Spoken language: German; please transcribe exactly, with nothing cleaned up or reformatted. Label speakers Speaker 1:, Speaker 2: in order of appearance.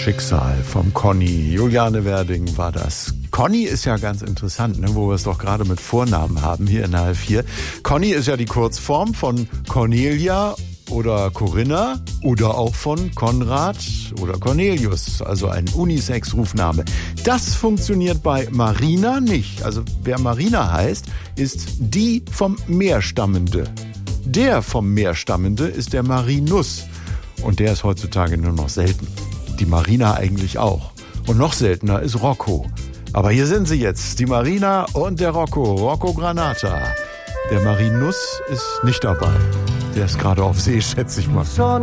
Speaker 1: Schicksal vom Conny. Juliane Werding war das. Conny ist ja ganz interessant, ne, wo wir es doch gerade mit Vornamen haben hier in H F vier. Conny ist ja die Kurzform von Cornelia oder Corinna oder auch von Konrad oder Cornelius, also ein Unisex-Rufname. Das funktioniert bei Marina nicht. Also wer Marina heißt, ist die vom Meer stammende. Der vom Meer stammende ist der Marinus. Und der ist heutzutage nur noch selten. Die Marina eigentlich auch. Und noch seltener ist Rocco. Aber hier sind sie jetzt, die Marina und der Rocco, Rocco Granata. Der Marinus ist nicht dabei. Der ist gerade auf See, schätze ich mal.